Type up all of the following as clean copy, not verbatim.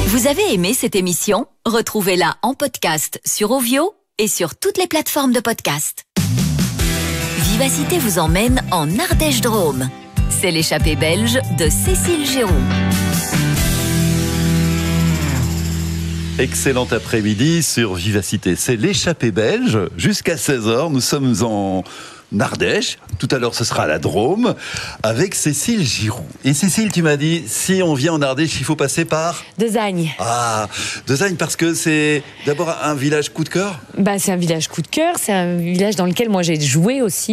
Vous avez aimé cette émission ? Retrouvez-la en podcast sur Ovio et sur toutes les plateformes de podcast. Vivacité vous emmène en Ardèche-Drôme. C'est l'échappée belge de Cécile Géroux. Excellent après-midi sur Vivacité. C'est l'échappée belge. Jusqu'à 16h, nous sommes en Ardèche. Tout à l'heure, ce sera à la Drôme avec Cécile Giroux. Et Cécile, tu m'as dit, si on vient en Ardèche, il faut passer par Desagne. Ah, Desagne, parce que c'est d'abord un village coup de cœur. C'est un village coup de cœur. C'est un village dans lequel moi j'ai joué aussi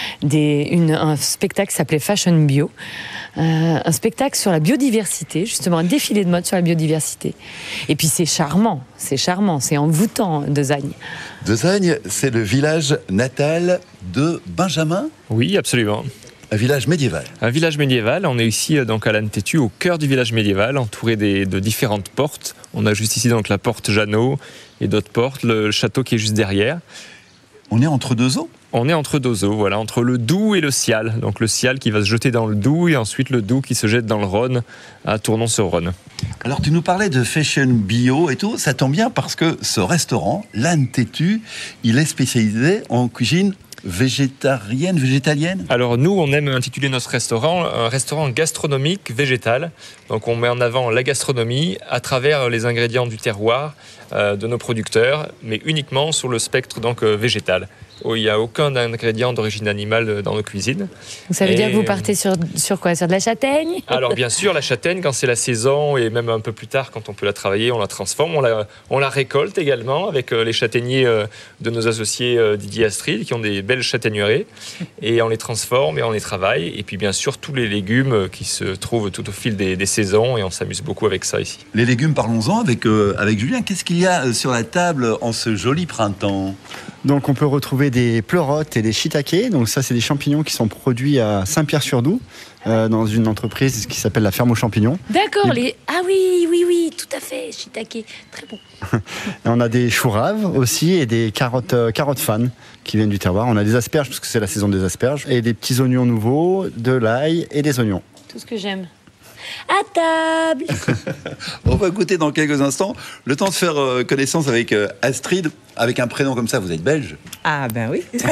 un spectacle qui s'appelait Fashion Bio. Un spectacle sur la biodiversité, justement un défilé de mode sur la biodiversité. Et puis c'est charmant, c'est envoûtant, Desagne. Desagne, c'est le village natal de Benjamin ? Oui, absolument. Un village médiéval. Un village médiéval. On est ici donc à Lannes-Tétu, au cœur du village médiéval, entouré de différentes portes. On a juste ici donc la porte Jeannot et d'autres portes, le château qui est juste derrière. On est entre deux eaux ? On est entre deux eaux, voilà, entre le Doubs et le Cial. Donc le Cial qui va se jeter dans le Doubs et ensuite le Doubs qui se jette dans le Rhône, à Tournon-sur-Rhône. Alors tu nous parlais de fashion bio et tout, ça tombe bien parce que ce restaurant, Lannes-Tétu, il est spécialisé en cuisine végétalienne. Alors nous, on aime intituler notre restaurant un restaurant gastronomique végétal. Donc on met en avant la gastronomie à travers les ingrédients du terroir de nos producteurs, mais uniquement sur le spectre donc végétal. Il n'y a aucun ingrédient d'origine animale dans nos cuisines. Ça veut dire que vous partez sur quoi ? Sur de la châtaigne ? Alors bien sûr, la châtaigne, quand c'est la saison, et même un peu plus tard, quand on peut la travailler, on la transforme. On la récolte également avec les châtaigniers de nos associés Didier Astrid, qui ont des belles châtaigneraies. Et on les transforme et on les travaille. Et puis bien sûr, tous les légumes qui se trouvent tout au fil des saisons. Et on s'amuse beaucoup avec ça ici. Les légumes, parlons-en avec Julien. Qu'est-ce qu'il y a sur la table en ce joli printemps ? Donc on peut retrouver des pleurotes et des shiitakes. Donc ça, c'est des champignons qui sont produits à Saint-Pierre-sur-Doubs, dans une entreprise qui s'appelle la Ferme aux champignons. D'accord, ah oui, tout à fait, shiitake, très bon. Et on a des choux raves aussi et des carottes fan qui viennent du terroir. On a des asperges parce que c'est la saison des asperges et des petits oignons nouveaux, de l'ail et des oignons. Tout ce que j'aime. À table. On va goûter dans quelques instants. Le temps de faire connaissance avec Astrid, avec un prénom comme ça. Vous êtes belge ? Ah ben oui. Est-ce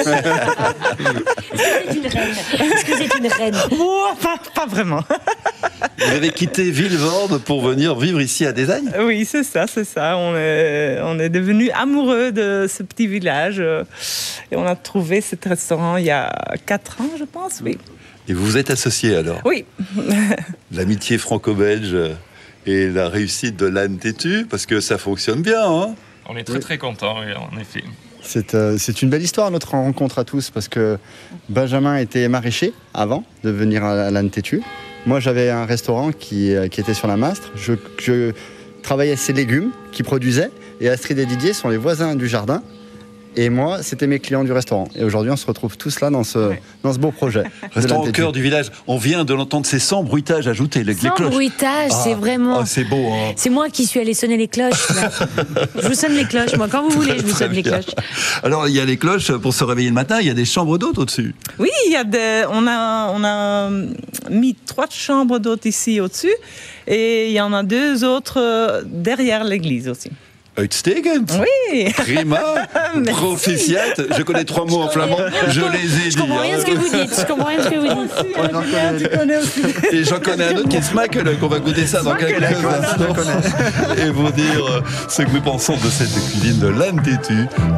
que c'est une reine ? Oh, pas vraiment. Vous avez quitté Vilvoorde pour venir vivre ici à Desagne ? Oui, c'est ça. On est devenus amoureux de ce petit village et on a trouvé cet restaurant il y a 4 ans, je pense, oui. Et vous vous êtes associés alors ? Oui. L'amitié franco-belge et la réussite de Lannes-Tétu, parce que ça fonctionne bien, hein ? On est très contents, en effet. C'est une belle histoire, notre rencontre à tous, parce que Benjamin était maraîcher avant de venir à Lannes-Tétu. Moi, j'avais un restaurant qui était sur la Mastre. Je travaillais ses légumes qu'il produisait, et Astrid et Didier sont les voisins du jardin. Et moi, c'était mes clients du restaurant. Et aujourd'hui, on se retrouve tous là dans ce beau projet. Restaurant au cœur du village. On vient de l'entendre, c'est sans bruitage ajouté. Les cloches. Sans bruitage, c'est vraiment... Ah, c'est beau, hein. C'est moi qui suis allée sonner les cloches. Là. Je vous sonne les cloches, moi. Quand vous voulez, je vous sonne les cloches. Alors, il y a les cloches pour se réveiller le matin. Il y a des chambres d'hôtes au-dessus. Oui, on a mis 3 chambres d'hôtes ici au-dessus et il y en a 2 autres derrière l'église aussi. Uitstekend. Oui. Prima. Proficiat. Je connais 3 mots en flamand. Je les ai dit. Je comprends rien ce que vous dites. Et j'en connais un autre qui est Smakele, qu'on va goûter ça dans quelques instants. Et vous dire ce que nous pensons de cette cuisine de Lannes-Tétu.